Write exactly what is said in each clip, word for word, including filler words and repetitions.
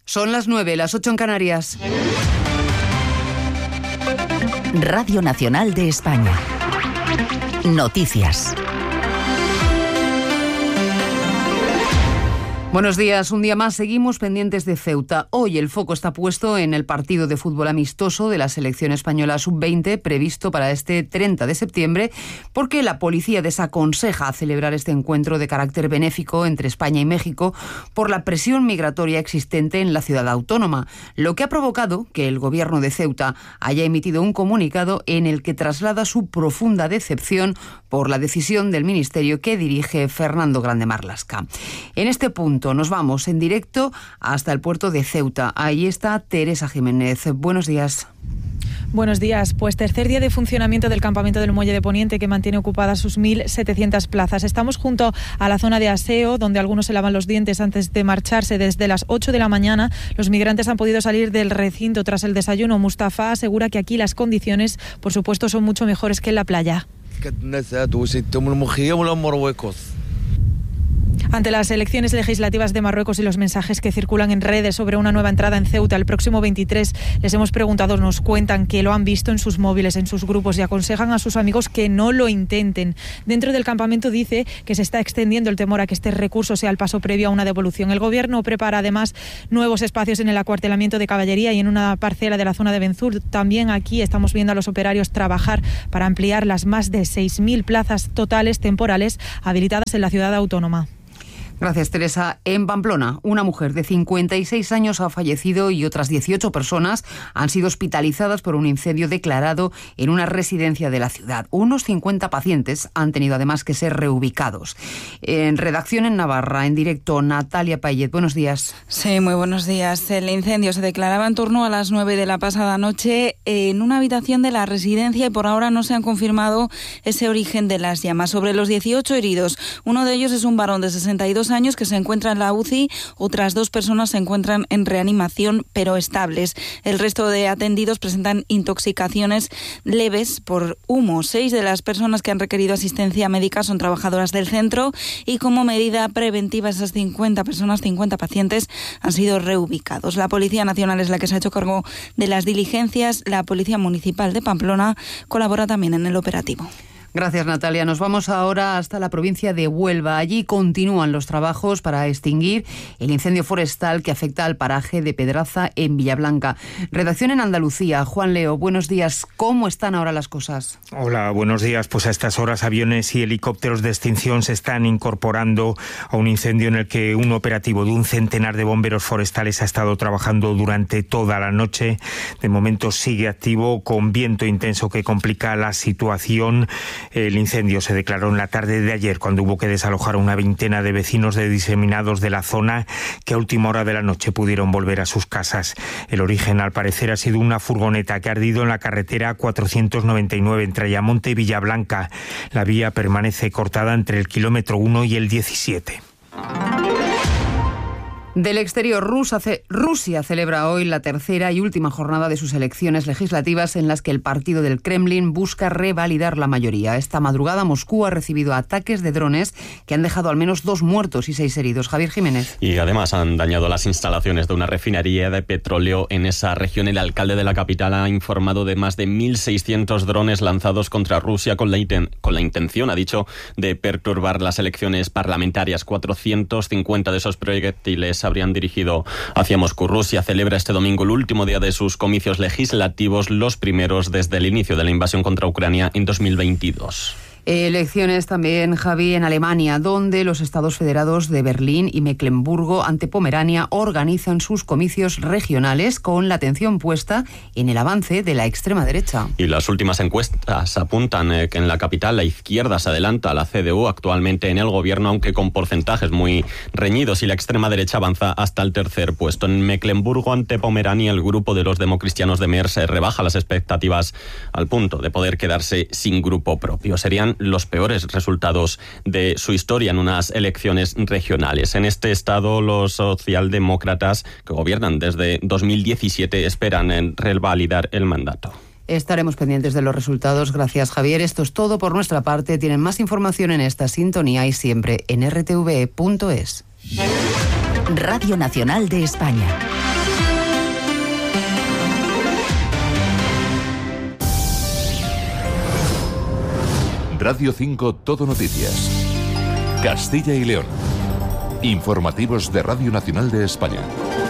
Son las nueve, las ocho en Canarias. Radio Nacional de España. Noticias. Buenos días, un día más seguimos pendientes de Ceuta. Hoy el foco está puesto en el partido de fútbol amistoso de la selección española sub veinte previsto para este treinta de septiembre, porque la policía desaconseja celebrar este encuentro de carácter benéfico entre España y México por la presión migratoria existente en la ciudad autónoma, lo que ha provocado que el gobierno de Ceuta haya emitido un comunicado en el que traslada su profunda decepción por la decisión del ministerio que dirige Fernando Grande Marlaska. En este punto nos vamos en directo hasta el puerto de Ceuta. Ahí está Teresa Jiménez. Buenos días. Buenos días. Pues tercer día de funcionamiento del campamento del Muelle de Poniente, que mantiene ocupadas sus mil setecientas plazas. Estamos junto a la zona de aseo, donde algunos se lavan los dientes antes de marcharse. Desde las ocho de la mañana, los migrantes han podido salir del recinto tras el desayuno. Mustafa asegura que aquí las condiciones, por supuesto, son mucho mejores que en la playa. Ante las elecciones legislativas de Marruecos y los mensajes que circulan en redes sobre una nueva entrada en Ceuta el próximo veintitrés, les hemos preguntado, nos cuentan que lo han visto en sus móviles, en sus grupos, y aconsejan a sus amigos que no lo intenten. Dentro del campamento dice que se está extendiendo el temor a que este recurso sea el paso previo a una devolución. El gobierno prepara además nuevos espacios en el acuartelamiento de caballería y en una parcela de la zona de Benzur. También aquí estamos viendo a los operarios trabajar para ampliar las más de seis mil plazas totales temporales habilitadas en la ciudad autónoma. Gracias, Teresa. En Pamplona, una mujer de cincuenta y seis años ha fallecido y otras dieciocho personas han sido hospitalizadas por un incendio declarado en una residencia de la ciudad. Unos cincuenta pacientes han tenido además que ser reubicados. En redacción en Navarra, en directo, Natalia Payet. Buenos días. Sí, muy buenos días. El incendio se declaraba en torno a las nueve de la pasada noche en una habitación de la residencia y por ahora no se han confirmado ese origen de las llamas. Sobre los dieciocho heridos, uno de ellos es un varón de sesenta y dos años que se encuentra en la U C I, otras dos personas se encuentran en reanimación pero estables. El resto de atendidos presentan intoxicaciones leves por humo. Seis de las personas que han requerido asistencia médica son trabajadoras del centro y como medida preventiva esas cincuenta personas, cincuenta pacientes han sido reubicados. La Policía Nacional es la que se ha hecho cargo de las diligencias. La Policía Municipal de Pamplona colabora también en el operativo. Gracias, Natalia. Nos vamos ahora hasta la provincia de Huelva. Allí continúan los trabajos para extinguir el incendio forestal que afecta al paraje de Pedraza en Villablanca. Redacción en Andalucía. Juan Leo, buenos días. ¿Cómo están ahora las cosas? Hola, buenos días. Pues a estas horas aviones y helicópteros de extinción se están incorporando a un incendio en el que un operativo de un centenar de bomberos forestales ha estado trabajando durante toda la noche. De momento sigue activo con viento intenso que complica la situación. El incendio se declaró en la tarde de ayer cuando hubo que desalojar a una veintena de vecinos de diseminados de la zona que a última hora de la noche pudieron volver a sus casas. El origen, al parecer, ha sido una furgoneta que ha ardido en la carretera cuatrocientos noventa y nueve entre Ayamonte y Villablanca. La vía permanece cortada entre el kilómetro uno y el diecisiete. Del exterior, Rusia celebra hoy la tercera y última jornada de sus elecciones legislativas en las que el partido del Kremlin busca revalidar la mayoría. Esta madrugada Moscú ha recibido ataques de drones que han dejado al menos dos muertos y seis heridos. Javier Jiménez. Y además han dañado las instalaciones de una refinería de petróleo en esa región. El alcalde de la capital ha informado de más de mil seiscientos drones lanzados contra Rusia con la, inten- con la intención, ha dicho, de perturbar las elecciones parlamentarias. cuatrocientos cincuenta de esos proyectiles habrían dirigido hacia Moscú. Rusia celebra este domingo el último día de sus comicios legislativos, los primeros desde el inicio de la invasión contra Ucrania en dos mil veintidós. Elecciones también, Javi, en Alemania, donde los estados federados de Berlín y Mecklemburgo ante Pomerania organizan sus comicios regionales con la atención puesta en el avance de la extrema derecha. Y las últimas encuestas apuntan eh, que en la capital la izquierda se adelanta a la C D U actualmente en el gobierno, aunque con porcentajes muy reñidos, y la extrema derecha avanza hasta el tercer puesto. En Mecklemburgo ante Pomerania, el grupo de los democristianos de Merz rebaja las expectativas al punto de poder quedarse sin grupo propio. Serían los peores resultados de su historia en unas elecciones regionales. En este estado, los socialdemócratas, que gobiernan desde dos mil diecisiete, esperan en revalidar el mandato. Estaremos pendientes de los resultados. Gracias, Javier. Esto es todo por nuestra parte. Tienen más información en esta sintonía y siempre en r t v punto es. Radio Nacional de España. Radio cinco Todo Noticias. Castilla y León. Informativos de Radio Nacional de España.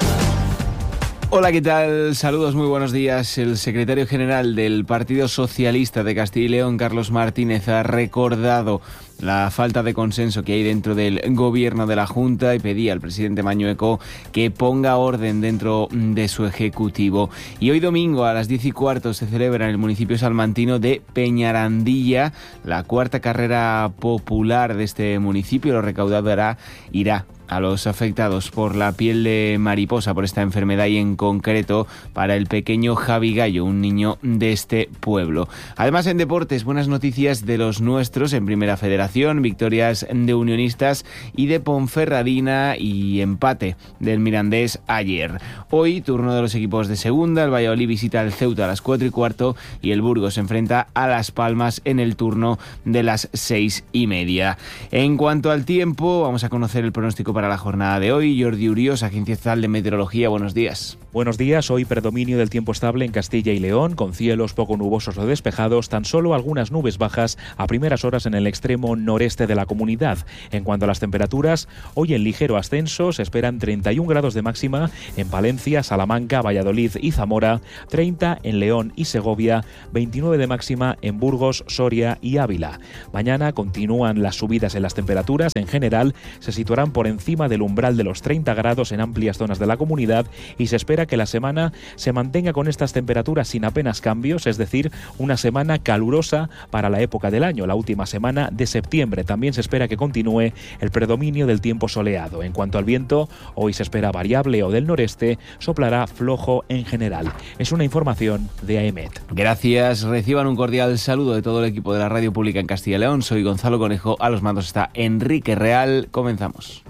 Hola, ¿qué tal? Saludos, muy buenos días. El secretario general del Partido Socialista de Castilla y León, Carlos Martínez, ha recordado la falta de consenso que hay dentro del gobierno de la Junta y pedía al presidente Mañueco que ponga orden dentro de su ejecutivo. Y hoy domingo a las diez y cuarto se celebra en el municipio salmantino de Peñarandilla la cuarta carrera popular de este municipio. Lo recaudado hará, irá a los afectados por la piel de mariposa, por esta enfermedad, y en concreto para el pequeño Javi Gallo, un niño de este pueblo. Además, en deportes, buenas noticias de los nuestros en Primera Federación, victorias de Unionistas y de Ponferradina y empate del Mirandés ayer. Hoy, turno de los equipos de segunda, el Valladolid visita al Ceuta a las cuatro y cuarto y el Burgos se enfrenta a Las Palmas en el turno de las seis y media. En cuanto al tiempo, vamos a conocer el pronóstico para para la jornada de hoy. Jordi Urios, Agencia Estatal de Meteorología, buenos días. Buenos días, hoy predominio del tiempo estable en Castilla y León, con cielos poco nubosos o despejados, tan solo algunas nubes bajas a primeras horas en el extremo noreste de la comunidad. En cuanto a las temperaturas, hoy en ligero ascenso se esperan treinta y un grados de máxima en Palencia, Salamanca, Valladolid y Zamora, treinta en León y Segovia, veintinueve de máxima en Burgos, Soria y Ávila. Mañana continúan las subidas en las temperaturas, en general se situarán por encima del umbral de los treinta grados en amplias zonas de la comunidad y se espera que la semana se mantenga con estas temperaturas sin apenas cambios, es decir, una semana calurosa para la época del año, la última semana de septiembre. También se espera que continúe el predominio del tiempo soleado. En cuanto al viento, hoy se espera variable o del noreste, soplará flojo en general. Es una información de A E M E T. Gracias, reciban un cordial saludo de todo el equipo de la Radio Pública en Castilla y León. Soy Gonzalo Conejo, a los mandos está Enrique Real. Comenzamos.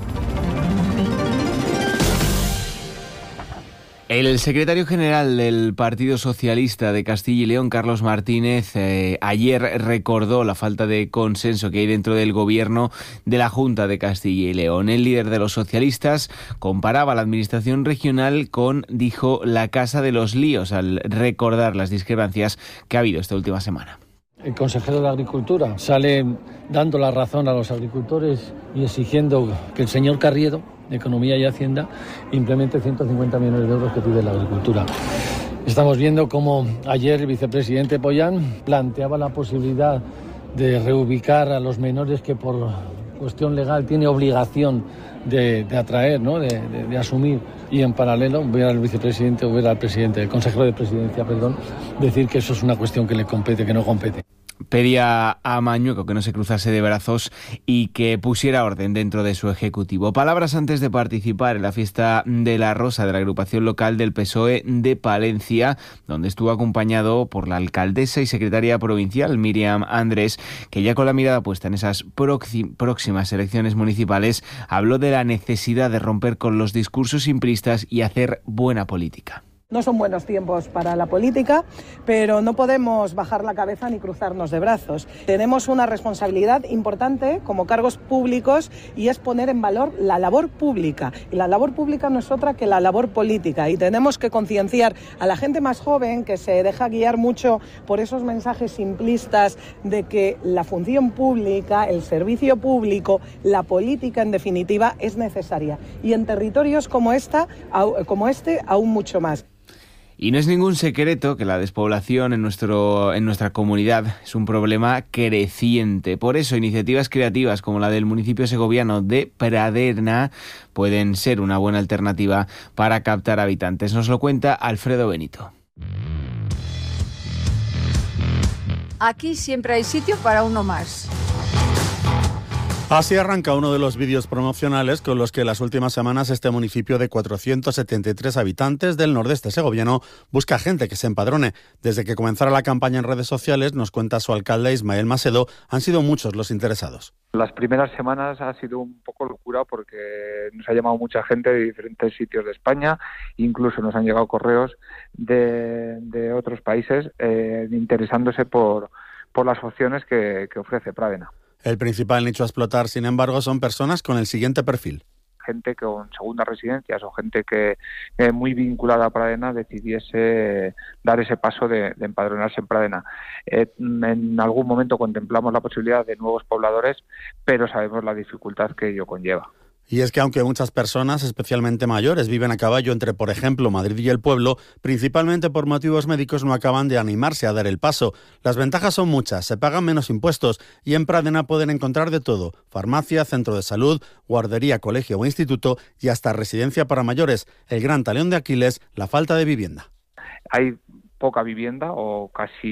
El secretario general del Partido Socialista de Castilla y León, Carlos Martínez, eh, ayer recordó la falta de consenso que hay dentro del gobierno de la Junta de Castilla y León. El líder de los socialistas comparaba la administración regional con, dijo, la casa de los líos, al recordar las discrepancias que ha habido esta última semana. El consejero de Agricultura sale dando la razón a los agricultores y exigiendo que el señor Carriedo, de Economía y Hacienda, implemente ciento cincuenta millones de euros que pide la agricultura. Estamos viendo cómo ayer el vicepresidente Pollán planteaba la posibilidad de reubicar a los menores que por cuestión legal tiene obligación de, de atraer, ¿no? de, de, de asumir, y en paralelo ver al vicepresidente o ver al presidente, el consejero de presidencia, perdón, decir que eso es una cuestión que le compete, que no compete. Pedía a Mañueco que no se cruzase de brazos y que pusiera orden dentro de su ejecutivo. Palabras antes de participar en la fiesta de la Rosa de la agrupación local del P S O E de Palencia, donde estuvo acompañado por la alcaldesa y secretaria provincial Miriam Andrés, que ya con la mirada puesta en esas próximas elecciones municipales habló de la necesidad de romper con los discursos simplistas y hacer buena política. No son buenos tiempos para la política, pero no podemos bajar la cabeza ni cruzarnos de brazos. Tenemos una responsabilidad importante como cargos públicos y es poner en valor la labor pública. Y la labor pública no es otra que la labor política. Y tenemos que concienciar a la gente más joven que se deja guiar mucho por esos mensajes simplistas de que la función pública, el servicio público, la política en definitiva es necesaria. Y en territorios como esta, como este, aún mucho más. Y no es ningún secreto que la despoblación en, nuestro, en nuestra comunidad es un problema creciente. Por eso, iniciativas creativas como la del municipio segoviano de Pradera pueden ser una buena alternativa para captar habitantes. Nos lo cuenta Alfredo Benito. Aquí siempre hay sitio para uno más. Así arranca uno de los vídeos promocionales con los que las últimas semanas este municipio de cuatrocientos setenta y tres habitantes del nordeste segoviano busca gente que se empadrone. Desde que comenzara la campaña en redes sociales, nos cuenta su alcalde Ismael Macedo, han sido muchos los interesados. Las primeras semanas ha sido un poco locura porque nos ha llamado mucha gente de diferentes sitios de España, incluso nos han llegado correos de, de otros países eh, interesándose por, por las opciones que, que ofrece Pradera. El principal nicho a explotar, sin embargo, son personas con el siguiente perfil. gente con segundas residencias o gente que eh, muy vinculada a Pradena decidiese dar ese paso de, de empadronarse en Pradena. Eh, en algún momento contemplamos la posibilidad de nuevos pobladores, pero sabemos la dificultad que ello conlleva. Y es que aunque muchas personas, especialmente mayores, viven a caballo entre, por ejemplo, Madrid y el pueblo, principalmente por motivos médicos no acaban de animarse a dar el paso. Las ventajas son muchas, se pagan menos impuestos y en Pradena pueden encontrar de todo: farmacia, centro de salud, guardería, colegio o instituto y hasta residencia para mayores. El gran talón de Aquiles, la falta de vivienda. Hay poca vivienda o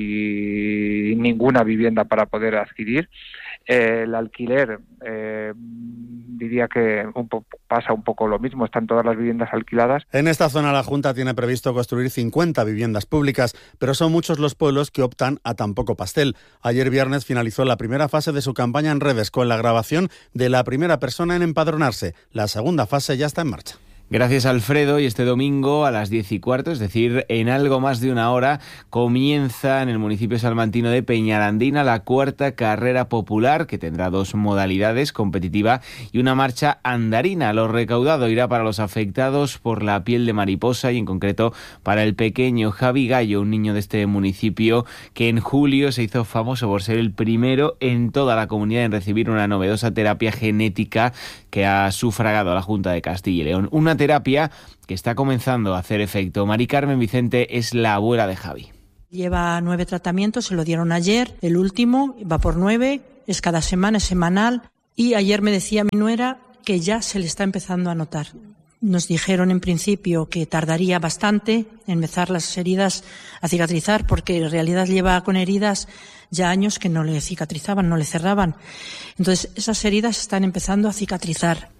casi ninguna vivienda para poder adquirir. Eh, el alquiler, eh, diría que un po- pasa un poco lo mismo, están todas las viviendas alquiladas. En esta zona la Junta tiene previsto construir cincuenta viviendas públicas, pero son muchos los pueblos que optan a tan poco pastel. Ayer viernes finalizó la primera fase de su campaña en redes con la grabación de la primera persona en empadronarse. La segunda fase ya está en marcha. Gracias, Alfredo. Y este domingo a las diez y cuarto, es decir, en algo más de una hora, comienza en el municipio salmantino de Peñarandina la cuarta carrera popular, que tendrá dos modalidades, competitiva y una marcha andarina. Lo recaudado irá para los afectados por la piel de mariposa y en concreto para el pequeño Javi Gallo, un niño de este municipio que en julio se hizo famoso por ser el primero en toda la comunidad en recibir una novedosa terapia genética que ha sufragado a la Junta de Castilla y León. Una terapia que está comenzando a hacer efecto. Mari Carmen Vicente es la abuela de Javi. Lleva nueve tratamientos, se lo dieron ayer, el último, va por nueve, es cada semana, es semanal, y ayer me decía mi nuera que ya se le está empezando a notar. Nos dijeron en principio que tardaría bastante en empezar las heridas a cicatrizar, porque en realidad lleva con heridas ya años que no le cicatrizaban, no le cerraban. Entonces esas heridas están empezando a cicatrizar.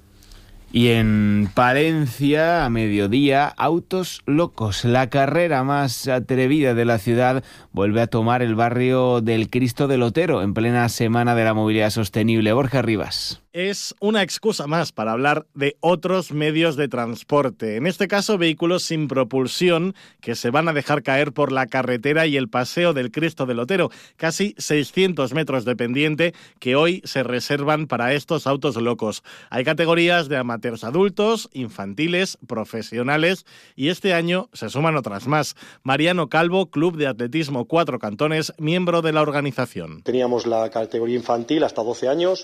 Y en Palencia, a mediodía, Autos Locos. La carrera más atrevida de la ciudad vuelve a tomar el barrio del Cristo del Otero en plena Semana de la Movilidad Sostenible. Borja Rivas. Es una excusa más para hablar de otros medios de transporte, en este caso vehículos sin propulsión que se van a dejar caer por la carretera y el paseo del Cristo del Otero, casi seiscientos metros de pendiente que hoy se reservan para estos autos locos. Hay categorías de amateurs adultos, infantiles, profesionales y este año se suman otras más. Mariano Calvo, Club de Atletismo Cuatro Cantones, miembro de la organización. Teníamos la categoría infantil hasta doce años,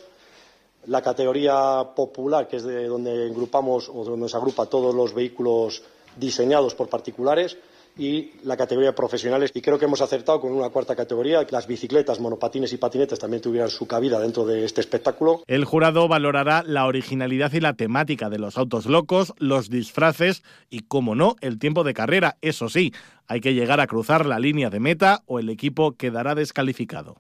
la categoría popular, que es de donde agrupamos o donde se agrupa todos los vehículos diseñados por particulares, y la categoría de profesionales. Y creo que hemos acertado con una cuarta categoría, que las bicicletas, monopatines y patinetes también tuvieran su cabida dentro de este espectáculo. El jurado valorará la originalidad y la temática de los autos locos, los disfraces y, como no, el tiempo de carrera. Eso sí, hay que llegar a cruzar la línea de meta o el equipo quedará descalificado.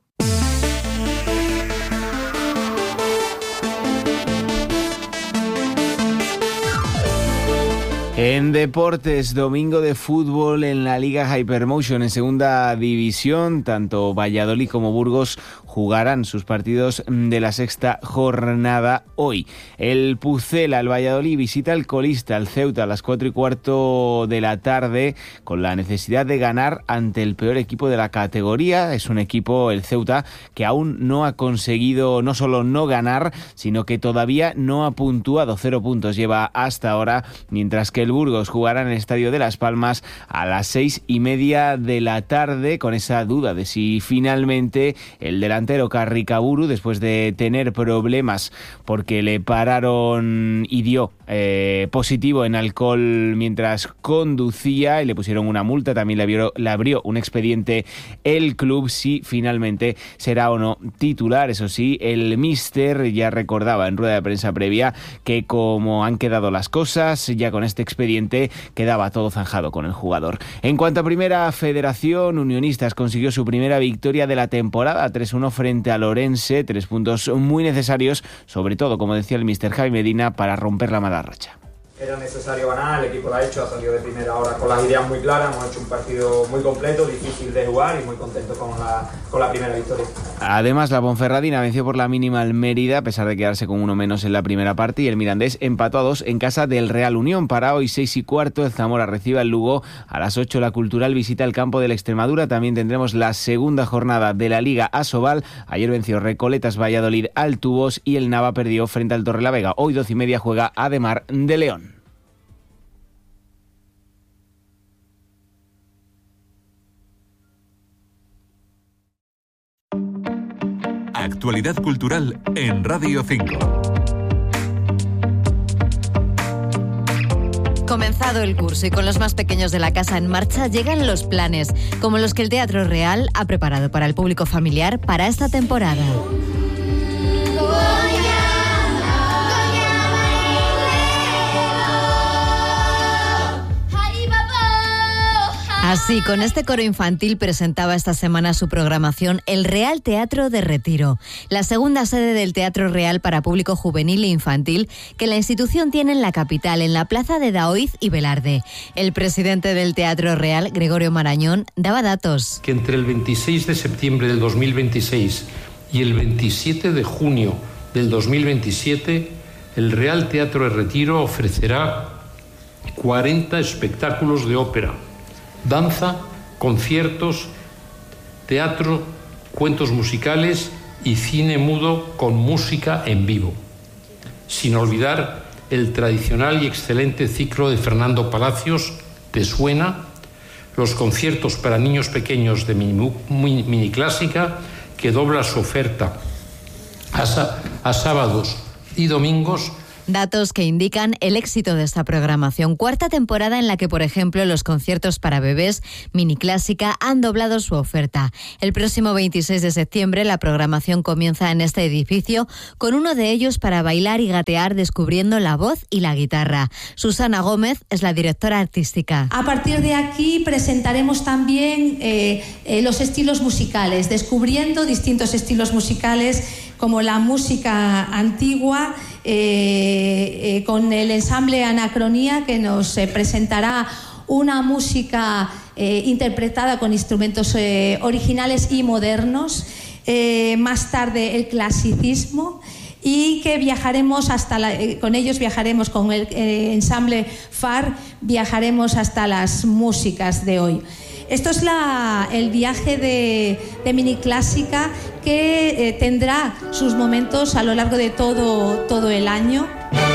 En deportes, domingo de fútbol en la Liga Hypermotion en segunda división. Tanto Valladolid como Burgos jugarán sus partidos de la sexta jornada hoy. El Pucela, el Valladolid, visita al colista, el Ceuta, a las cuatro y cuarto de la tarde, con la necesidad de ganar ante el peor equipo de la categoría. Es un equipo, el Ceuta, que aún no ha conseguido no solo no ganar, sino que todavía no ha puntuado. Cero puntos lleva hasta ahora, mientras que el Burgos jugará en el Estadio de Las Palmas a las seis y media de la tarde, con esa duda de si finalmente el delantero Carricaburu, después de tener problemas porque le pararon y dio eh, positivo en alcohol mientras conducía y le pusieron una multa, también le abrió, le abrió un expediente el club, si finalmente será o no titular. Eso sí, el míster ya recordaba en rueda de prensa previa que como han quedado las cosas, ya con este expediente quedaba todo zanjado con el jugador. En cuanto a Primera Federación, Unionistas consiguió su primera victoria de la temporada, tres uno frente al Orense, tres puntos muy necesarios, sobre todo, como decía el míster Jaime Medina, para romper la mala racha. Era necesario ganar, el equipo lo ha hecho, ha salido de primera hora con las ideas muy claras, hemos hecho un partido muy completo, difícil de jugar y muy contento con la, con la primera victoria. Además, la Ponferradina venció por la mínima al Mérida, a pesar de quedarse con uno menos en la primera parte, y el Mirandés empató a dos en casa del Real Unión. Para hoy, seis y cuarto, el Zamora recibe al Lugo, a las ocho la Cultural visita el campo del Extremadura. También tendremos la segunda jornada de la Liga Asobal. Ayer venció Recoletas Valladolid al Tubos y el Nava perdió frente al Torrelavega. Hoy, doce y media, juega Ademar de León. Actualidad cultural en Radio cinco. Comenzado el curso y con los más pequeños de la casa en marcha, llegan los planes, como los que el Teatro Real ha preparado para el público familiar para esta temporada. Así, con este coro infantil presentaba esta semana su programación el Real Teatro de Retiro, la segunda sede del Teatro Real para público juvenil e infantil que la institución tiene en la capital, en la plaza de Daoiz y Velarde. El presidente del Teatro Real, Gregorio Marañón, daba datos. Que entre el veintiséis de septiembre del dos mil veintiséis y el veintisiete de junio del dos mil veintisiete, el Real Teatro de Retiro ofrecerá cuarenta espectáculos de ópera, danza, conciertos, teatro, cuentos musicales y cine mudo con música en vivo. Sin olvidar el tradicional y excelente ciclo de Fernando Palacios, ¿Te suena?, los conciertos para niños pequeños de mini, mini clásica, que dobla su oferta a, a sábados y domingos. Datos que indican el éxito de esta programación. Cuarta temporada en la que, por ejemplo, los conciertos para bebés Mini Clásica han doblado su oferta. El próximo veintiséis de septiembre la programación comienza en este edificio con uno de ellos para bailar y gatear descubriendo la voz y la guitarra. Susana Gómez es la directora artística. A partir de aquí presentaremos también eh, eh, los estilos musicales, descubriendo distintos estilos musicales como la música antigua, eh, eh, con el ensamble Anacronía, que nos eh, presentará una música eh, interpretada con instrumentos eh, originales y modernos, eh, más tarde el clasicismo, y que viajaremos hasta la, eh, con ellos viajaremos con el eh, ensamble F A R, viajaremos hasta las músicas de hoy. Esto es la, el viaje de, de Mini Clásica, que eh, tendrá sus momentos a lo largo de todo, todo el año.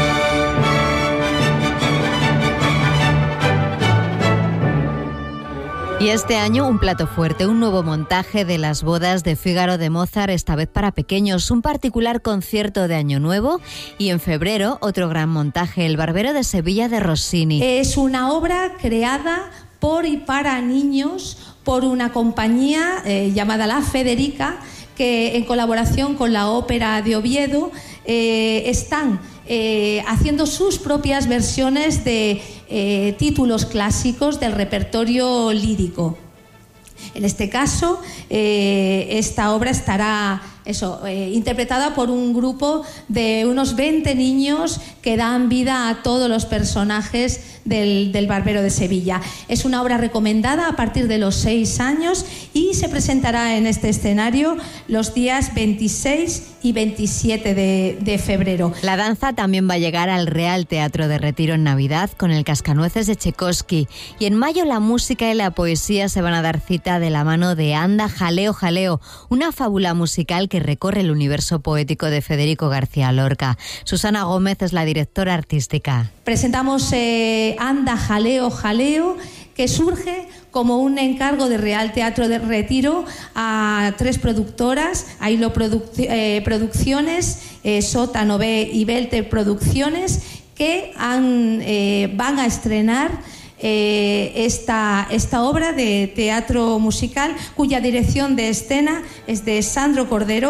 Y este año un plato fuerte, un nuevo montaje de las bodas de Fígaro de Mozart, esta vez para pequeños, un particular concierto de Año Nuevo y en febrero otro gran montaje, El Barbero de Sevilla de Rossini. Es una obra creada por y para niños por una compañía eh, llamada La Federica, que en colaboración con la Ópera de Oviedo eh, están eh, haciendo sus propias versiones de eh, títulos clásicos del repertorio lírico. En este caso, eh, esta obra estará eso, eh, interpretada por un grupo de unos veinte niños que dan vida a todos los personajes del, del Barbero de Sevilla. Es una obra recomendada a partir de los seis años y se presentará en este escenario los días veintiséis y veintisiete de, de febrero. La danza también va a llegar al Real Teatro de Retiro en Navidad con el Cascanueces de Tchaikovsky, y en mayo la música y la poesía se van a dar cita de la mano de Anda, Jaleo, Jaleo, una fábula musical que recorre el universo poético de Federico García Lorca. Susana Gómez es la directora artística. Presentamos eh, Anda, Jaleo, Jaleo, que surge como un encargo de Real Teatro de Retiro a tres productoras, Ailo Produc eh, Producciones, eh, Sótano B y Belte Producciones, que han, eh, van a estrenar eh, esta, esta obra de teatro musical, cuya dirección de escena es de Sandro Cordero,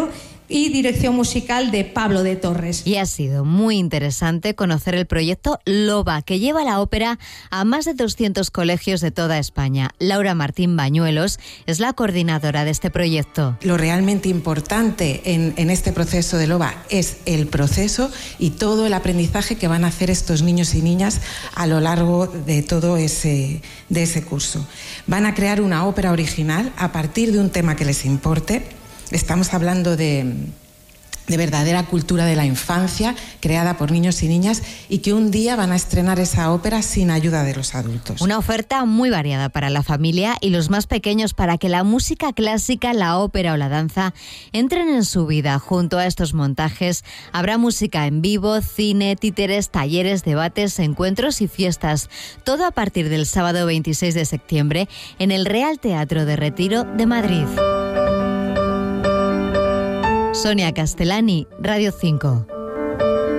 y dirección musical de Pablo de Torres. Y ha sido muy interesante conocer el proyecto LOBA, que lleva la ópera a más de doscientos colegios de toda España. Laura Martín Bañuelos es la coordinadora de este proyecto. Lo realmente importante en, en este proceso de LOBA es el proceso y todo el aprendizaje que van a hacer estos niños y niñas a lo largo de todo ese, de ese curso. Van a crear una ópera original a partir de un tema que les importe. Estamos hablando de, de verdadera cultura de la infancia, creada por niños y niñas, y que un día van a estrenar esa ópera sin ayuda de los adultos. Una oferta muy variada para la familia y los más pequeños, para que la música clásica, la ópera o la danza entren en su vida. Junto a estos montajes habrá música en vivo, cine, títeres, talleres, debates, encuentros y fiestas. Todo a partir del sábado veintiséis de septiembre en el Real Teatro de Retiro de Madrid. Sonia Castellani, Radio cinco.